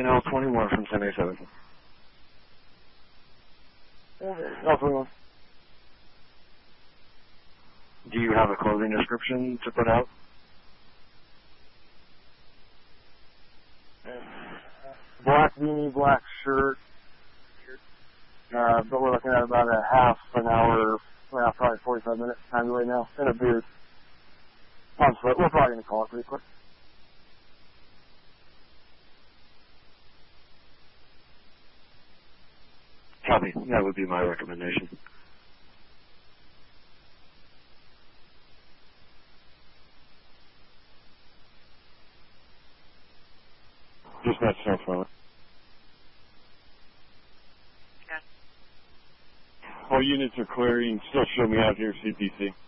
L21 from 1087. L21. Do you have a clothing description to put out? Black beanie, black shirt. But we're looking at about a half an hour, well, probably 45 minutes time right now, and a beard. On foot. We're probably going to call it pretty quick. Copy. That would be my recommendation. Just that cell phone. Yeah. All units are clearing. Still show me out here, CPC.